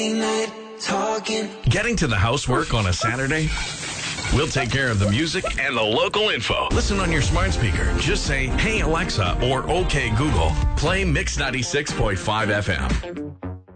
Getting to the housework on a Saturday? We'll take care of the music and the local info. Listen on your smart speaker. Just say, "Hey Alexa," or "Okay Google." Play Mix 96.5 FM.